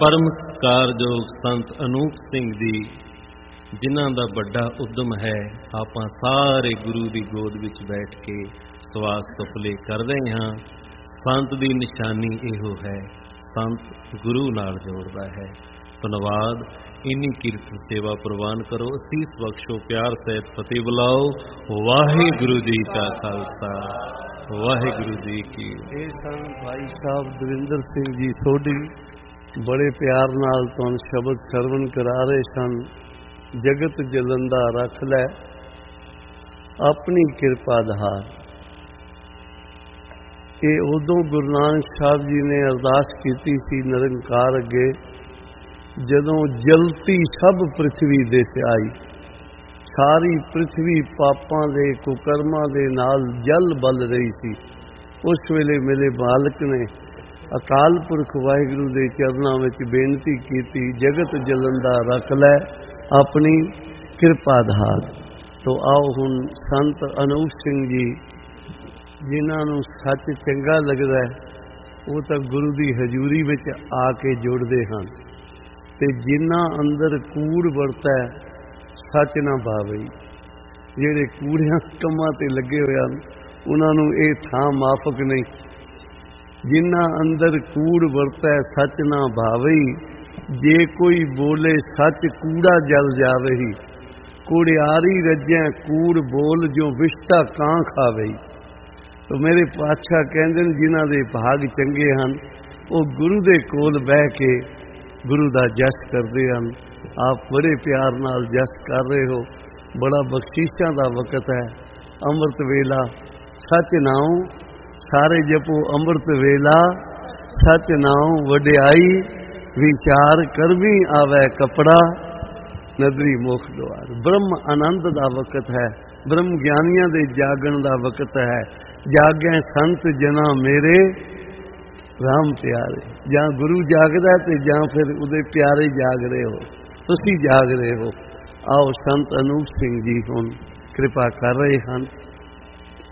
परम सत्कारयोग संत अनूप सिंह जी, जिन्हां दा बड़ा उद्यम है, आपां सारे गुरु की गोद विच बैठ के सवास सुपले कर रहे हाँ। संत की निशानी इहो है, संत गुरु नाल जोड़दा है। धन्यवाद। इन्नी कीर्तन सेवा प्रवान करो, असीस बख्शो, प्यार सहित फतेह बुलाओ। वाहिगुरु जी का खालसा, वाहिगुरु जी की। ये सन भाई साहब दविंदर सिंह जी सोढ़ी, बड़े प्यार नाल तुहानू शब्द सरवण करा रहे सन। जगत जलंदा रख लै अपनी किरपा धार। ये उदों गुरु नानक साहब जी ने अरदास की सी निरंकार अगे, जदों जलती सब पृथ्वी दे आई। सारी पृथ्वी पापां दे कुकर्मां दे नाल जल बल रही सी। उस वेले मेरे बालक ने अकाल पुरख वाहिगुरू दे चरनां विच बेनती की, जगत जलंदा रख लै अपनी किरपा धार। तो आओ हुण संत अनूप सिंह जी, जिन्हां नूं सच चंगा लगदा है, वो तां गुरु दी हजूरी विच आके जुड़दे हन। ते जिन्हां अंदर कूड़ वरता है, सच ना भावे। जिहड़े कूड़ियां कम्मां ते लगे होए हन, उन्हां नूं इह थां माफक नहीं। जिन्हां अंदर कूड़ वरता है, सच ना भावे। जे कोई बोले सच, कूड़ा जल जावे। कूड़ियारी रज्जै कूड़ बोल, जो विश्ता कां खावे। तो मेरे पातशाह कहंदे ने, जिन्हां दे भाग चंगे हन, वो गुरु दे कोल बह के गुरु दा जस करदे हन। आप बड़े प्यार नाल जस कर रहे हो। बड़ा बख्शीशां दा वक्त है। अमृत वेला सच नाऊं, सारे जपो अमृत वेला सच नाऊं। वडियाई विचार करवी आवे कपड़ा, नदरी मुख द्वार। ब्रह्म आनंद दा वक्त है, ब्रह्म ज्ञानियां दे जागण दा वक्त है। जागे संत जना मेरे राम प्यारे। जां गुरु जागदा ते जां फिर उहदे प्यारे जाग रहे हो, तुसी जाग रहे हो। आओ संत अनूप सिंह जी हुण कृपा कर रहे हैं।